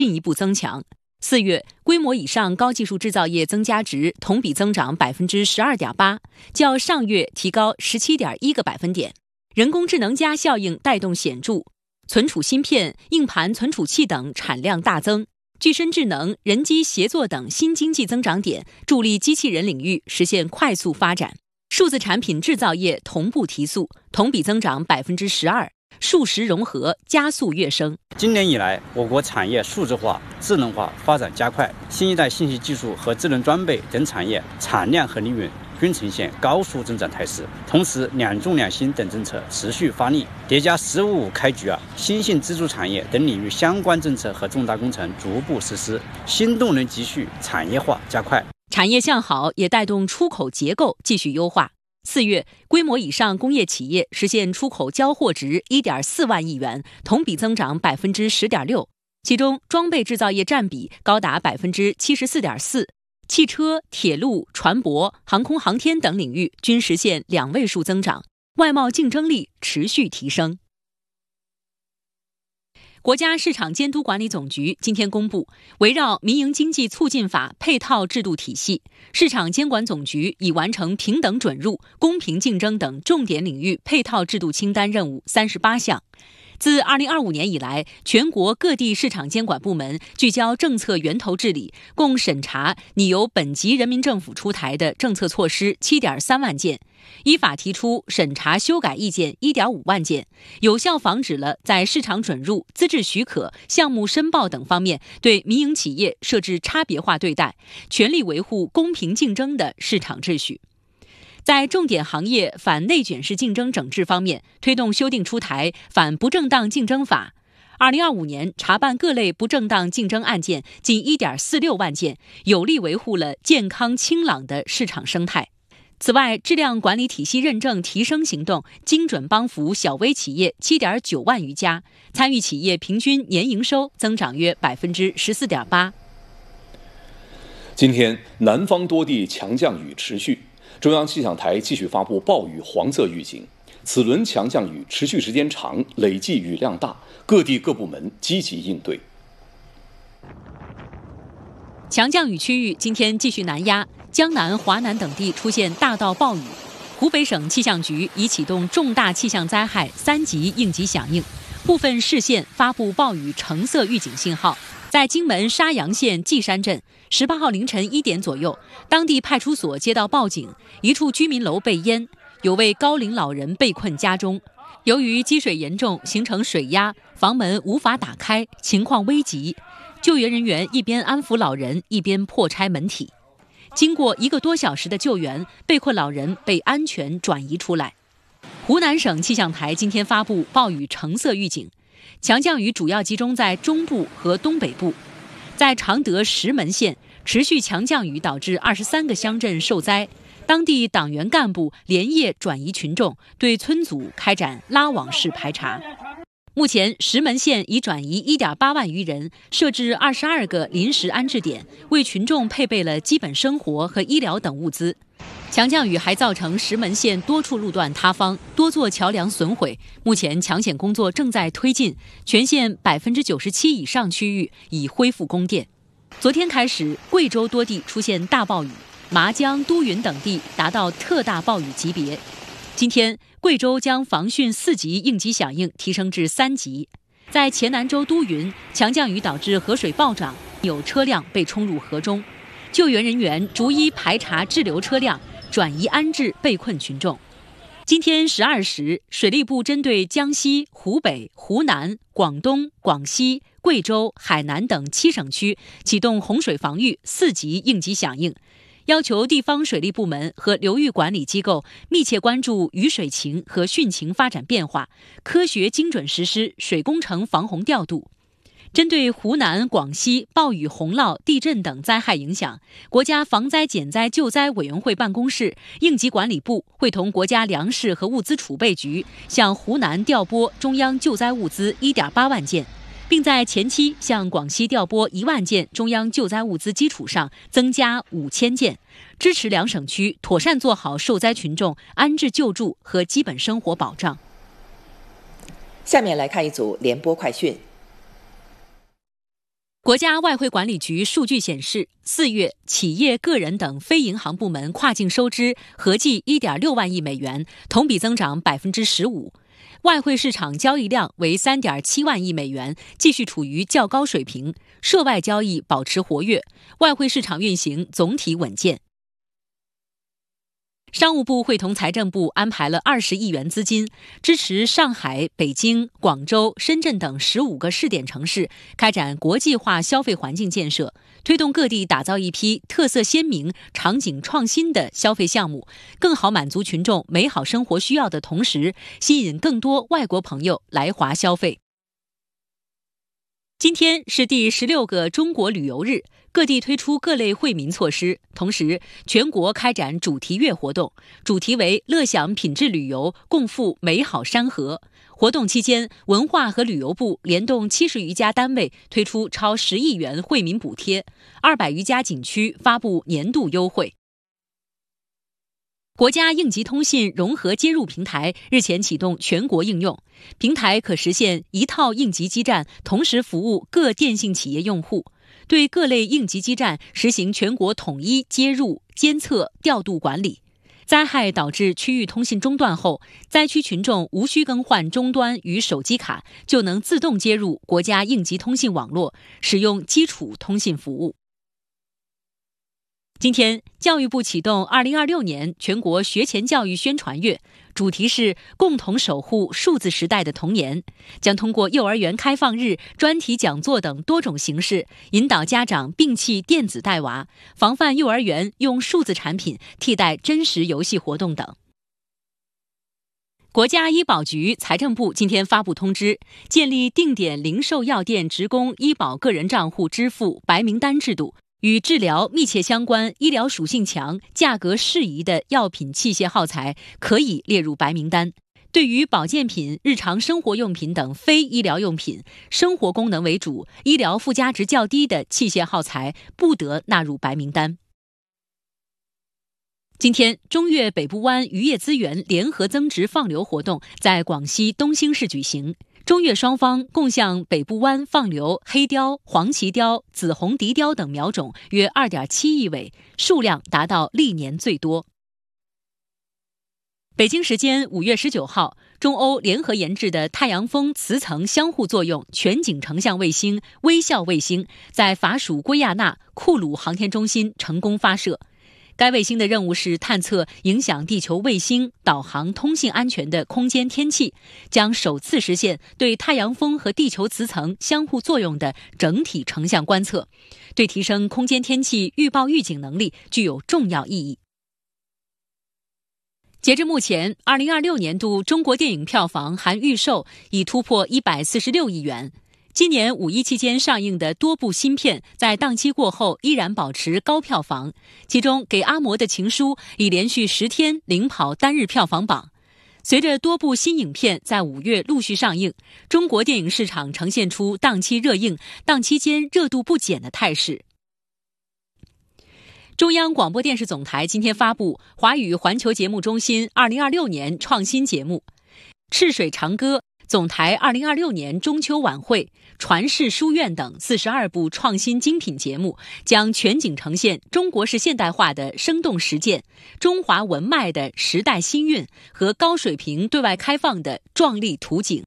进一步增强。4月，规模以上高技术制造业增加值同比增长 12.8%， 较上月提高 17.1个百分点。人工智能加效应带动显著，存储芯片、硬盘存储器等产量大增，具身智能、人机协作等新经济增长点助力机器人领域实现快速发展。数字产品制造业同步提速，同比增长 12%， 数实融合加速跃升。 今年以来，我国产业数字化、智能化发展加快，新一代信息技术和智能装备等产业产量和利润均呈现高速增长态势。同时，两重两新等政策持续发力，叠加“15+5”开局，新兴支柱产业等领域相关政策和重大工程逐步实施，新动能急续，产业化加快。 产业向好也带动出口结构继续优化。4月，规模以上工业企业实现出口交货值 1.4万亿元，同比增长 10.6%， 其中装备制造业占比高达 74.4%， 汽车、铁路、船舶、航空航天等领域均实现2位数增长，外贸竞争力持续提升。国家市场监督管理总局今天公布，围绕民营经济促进法配套制度体系，市场监管总局已完成平等准入、公平竞争等重点领域配套制度清单任务38项。自2025年以来，全国各地市场监管部门聚焦政策源头治理，共审查拟由本级人民政府出台的政策措施 7.3 万件，依法提出审查修改意见 1.5 万件，有效防止了在市场准入、资质许可、项目申报等方面对民营企业设置差别化对待，全力维护公平竞争的市场秩序。在重点行业反内卷式竞争整治方面，推动修订出台反不正当竞争法。2025年查办各类不正当竞争案件近 1.46 万件，有力维护了健康清朗的市场生态。此外，质量管理体系认证提升行动精准帮扶小微企业 7.9 万余家，参与企业平均年营收增长约 14.8%。 今天，南方多地强降雨持续，中央气象台继续发布暴雨黄色预警。此轮强降雨持续时间长，累计雨量大，各地各部门积极应对。 强降雨区域今天继续南压，江南、华南等地出现大到暴雨。湖北省气象局已启动重大气象灾害3级应急响应，部分市县发布暴雨橙色预警信号。在荆门沙洋县稷山镇，18号凌晨1点左右，当地派出所接到报警，一处居民楼被淹，有位高龄老人被困家中。由于积水严重，形成水压，房门无法打开，情况危急。救援人员一边安抚老人，一边破拆门体。经过1个多小时的救援，被困老人被安全转移出来。湖南省气象台今天发布暴雨橙色预警，强降雨主要集中在中部和东北部。在常德石门县，持续强降雨导致23个乡镇受灾，当地党员干部连夜转移群众，对村组开展拉网式排查。目前，石门县已转移 1.8 万余人，设置22个临时安置点，为群众配备了基本生活和医疗等物资。强降雨还造成石门县多处路段塌方，多座桥梁损毁。目前抢险工作正在推进，全县 97% 以上区域已恢复供电。昨天开始，贵州多地出现大暴雨，麻江、都匀等地达到特大暴雨级别。今天，贵州将防汛4级应急响应提升至3级。在黔南州都匀，强降雨导致河水暴涨，有车辆被冲入河中，救援人员逐一排查滞留车辆，转移安置被困群众。今天12时，水利部针对江西、湖北、湖南、广东、广西、贵州、海南等7省区启动洪水防御4级应急响应，要求地方水利部门和流域管理机构密切关注雨水情和汛情发展变化，科学精准实施水工程防洪调度。针对湖南、广西暴雨、洪涝、地震等灾害影响，国家防灾减灾救灾委员会办公室、应急管理部会同国家粮食和物资储备局向湖南调拨中央救灾物资 1.8 万件，并在前期向广西调拨1万件中央救灾物资基础上增加5000件，支持2省区妥善做好受灾群众安置救助和基本生活保障。 下面来看一组联播快讯。 国家外汇管理局数据显示，4月企业、个人等非银行部门跨境收支合计 1.6 万亿美元，同比增长 15%。外汇市场交易量为 3.7 万亿美元，继续处于较高水平，涉外交易保持活跃，外汇市场运行总体稳健。商务部会同财政部安排了20亿元资金，支持上海、北京、广州、深圳等15个试点城市开展国际化消费环境建设，推动各地打造一批特色鲜明、场景创新的消费项目，更好满足群众美好生活需要的同时，吸引更多外国朋友来华消费。今天是第16个中国旅游日，各地推出各类惠民措施，同时全国开展主题月活动，主题为乐享品质旅游，共赴美好山河。活动期间，文化和旅游部联动70余家单位推出超10亿元惠民补贴，200余家景区发布年度优惠。国家应急通信融合接入平台日前启动全国应用，平台可实现一套应急基站同时服务各电信企业用户，对各类应急基站实行全国统一接入、监测、调度管理。灾害导致区域通信中断后，灾区群众无需更换终端与手机卡，就能自动接入国家应急通信网络，使用基础通信服务。今天，教育部启动2026年全国学前教育宣传月，主题是共同守护数字时代的童年，将通过幼儿园开放日、专题讲座等多种形式，引导家长摒弃电子带娃，防范幼儿园用数字产品替代真实游戏活动等。国家医保局、财政部今天发布通知，建立定点零售药店职工医保个人账户支付白名单制度。与治疗密切相关、医疗属性强、价格适宜的药品器械耗材可以列入白名单。对于保健品、日常生活用品等非医疗用品、生活功能为主、医疗附加值较低的器械耗材不得纳入白名单。今天，中越北部湾渔业资源联合增值放流活动在广西东兴市举行。中越双方共向北部湾放流黑鲷、黄鳍鲷、紫红笛鲷等苗种约 2.7 亿尾，数量达到历年最多。北京时间5月19号，中欧联合研制的太阳风磁层相互作用全景成像卫星微笑卫星在法属圭亚那库鲁航天中心成功发射。该卫星的任务是探测影响地球卫星、导航、通信安全的空间天气，将首次实现对太阳风和地球磁层相互作用的整体成像观测，对提升空间天气预报预警能力具有重要意义。截至目前，2026年度中国电影票房含预售已突破146亿元。今年5一期间上映的多部新片在档期过后依然保持高票房，其中《给阿嬷的情书》已连续10天领跑单日票房榜。随着多部新影片在5月陆续上映，中国电影市场呈现出档期热映、档期间热度不减的态势。中央广播电视总台今天发布华语环球节目中心2026年创新节目《赤水长歌》、总台2026年中秋晚会、传世书院等42部创新精品节目，将全景呈现中国式现代化的生动实践、中华文脉的时代新韵和高水平对外开放的壮丽图景。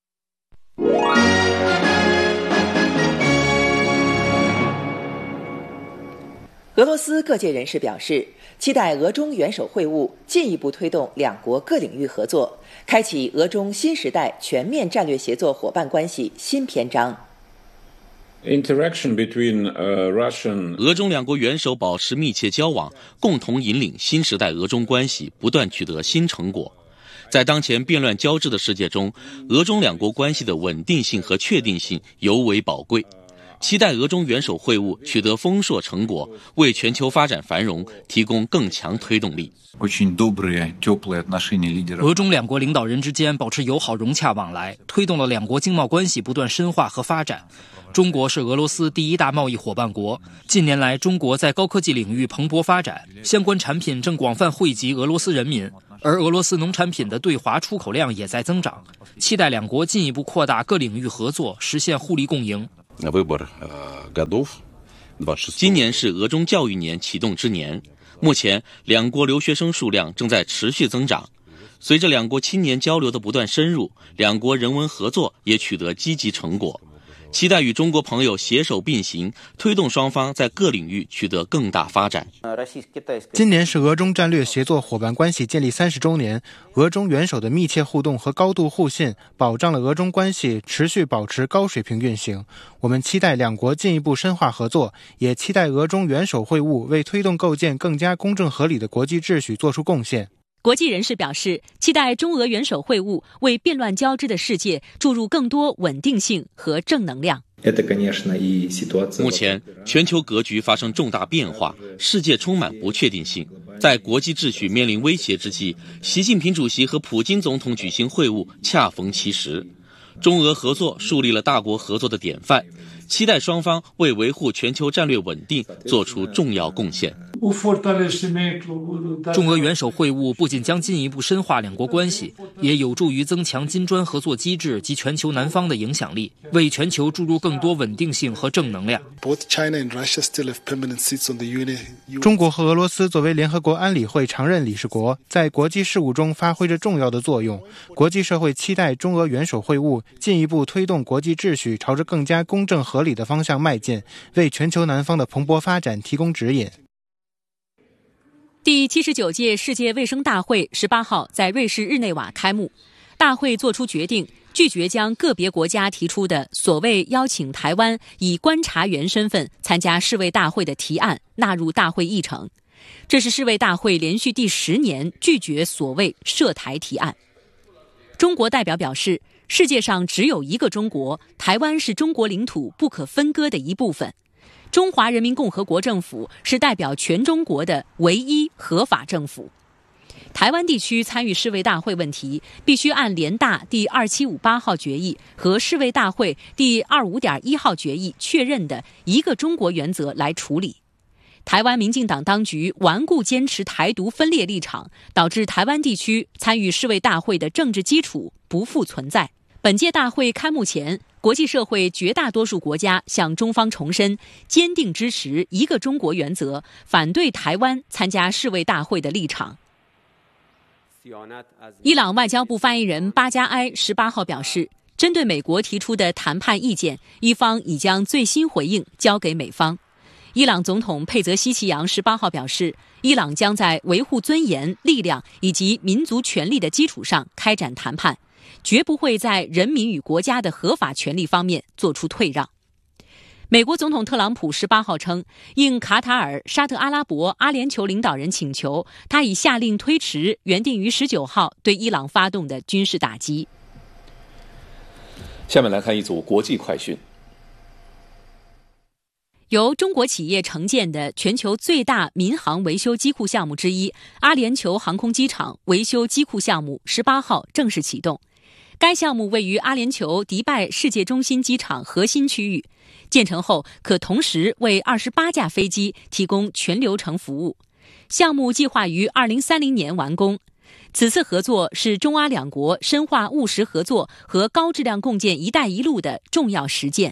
俄罗斯各界人士表示，期待俄中元首会晤进一步推动两国各领域合作，开启俄中新时代全面战略协作伙伴关系新篇章。 俄中两国元首保持密切交往，共同引领新时代俄中关系不断取得新成果。在当前变乱交织的世界中，俄中两国关系的稳定性和确定性尤为宝贵。期待俄中元首会晤取得丰硕成果，为全球发展繁荣提供更强推动力。 俄中两国领导人之间保持友好融洽往来，推动了两国经贸关系不断深化和发展。中国是俄罗斯第一大贸易伙伴国，近年来中国在高科技领域蓬勃发展，相关产品正广泛惠及俄罗斯人民，而俄罗斯农产品的对华出口量也在增长。期待两国进一步扩大各领域合作，实现互利共赢。 今年是俄中教育年启动之年，目前两国留学生数量正在持续增长。随着两国青年交流的不断深入，两国人文合作也取得积极成果。期待与中国朋友携手并行，推动双方在各领域取得更大发展。 今年是俄中战略协作伙伴关系建立30周年，俄中元首的密切互动和高度互信，保障了俄中关系持续保持高水平运行。我们期待两国进一步深化合作，也期待俄中元首会晤为推动构建更加公正合理的国际秩序做出贡献。 国际人士表示，期待中俄元首会晤为变乱交织的世界注入更多稳定性和正能量。 目前，全球格局发生重大变化，世界充满不确定性。在国际秩序面临威胁之际，习近平主席和普京总统举行会晤恰逢其时。中俄合作树立了大国合作的典范，期待双方为维护全球战略稳定做出重要贡献。 中俄元首会晤不仅将进一步深化两国关系，也有助于增强金砖合作机制及全球南方的影响力，为全球注入更多稳定性和正能量。 中国和俄罗斯作为联合国安理会常任理事国，在国际事务中发挥着重要的作用。国际社会期待中俄元首会晤进一步推动国际秩序朝着更加公正合理的方向迈进，为全球南方的蓬勃发展提供指引。 第79届世界卫生大会18号在瑞士日内瓦开幕。大会作出决定，拒绝将个别国家提出的所谓邀请台湾以观察员身份参加世卫大会的提案纳入大会议程。这是世卫大会连续第10年拒绝所谓涉台提案。中国代表表示，世界上只有一个中国，台湾是中国领土不可分割的一部分。中华人民共和国政府是代表全中国的唯一合法政府。台湾地区参与世卫大会问题，必须按联大第2758号决议和世卫大会第25.1号决议确认的一个中国原则来处理。台湾民进党当局顽固坚持台独分裂立场，导致台湾地区参与世卫大会的政治基础不复存在。本届大会开幕前，国际社会绝大多数国家向中方重申坚定支持一个中国原则，反对台湾参加世卫大会的立场。伊朗外交部发言人巴加埃18号表示，针对美国提出的谈判意见，伊方已将最新回应交给美方。伊朗总统佩泽西奇扬18号表示，伊朗将在维护尊严、力量以及民族权利的基础上开展谈判，绝不会在人民与国家的合法权利方面做出退让。美国总统特朗普18号称，应卡塔尔、沙特阿拉伯、阿联酋领导人请求，他已下令推迟原定于19号对伊朗发动的军事打击。 下面来看一组国际快讯。 由中国企业承建的全球最大民航维修机库项目之一阿联酋航空机场维修机库项目18号正式启动。该项目位于阿联酋迪拜世界中心机场核心区域，建成后可同时为28架飞机提供全流程服务。项目计划于2030年完工。此次合作是中阿两国深化务实合作和高质量共建“一带一路”的重要实践。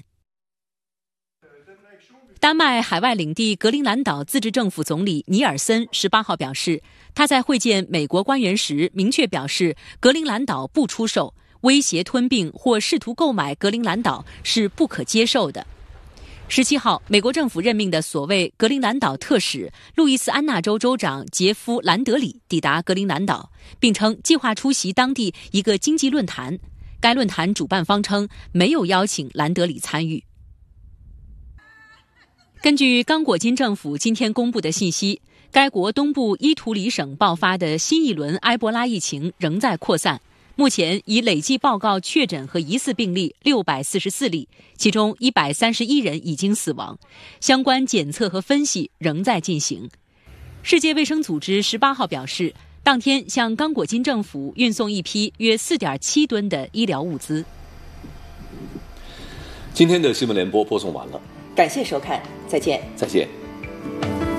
丹麦海外领地格陵兰岛自治政府总理尼尔森18号表示，他在会见美国官员时明确表示，格陵兰岛不出售，威胁吞并或试图购买格陵兰岛是不可接受的。17号，美国政府任命的所谓格陵兰岛特使路易斯安那州州长杰夫·兰德里抵达格陵兰岛，并称计划出席当地一个经济论坛。该论坛主办方称没有邀请兰德里参与。根据刚果金政府今天公布的信息，该国东部伊图里省爆发的新一轮埃博拉疫情仍在扩散，目前已累计报告确诊和疑似病例644例，其中131人已经死亡，相关检测和分析仍在进行。世界卫生组织18号表示，当天向刚果金政府运送一批约 4.7 吨的医疗物资。 今天的新闻联播播送完了， 感谢收看，再见。 再见。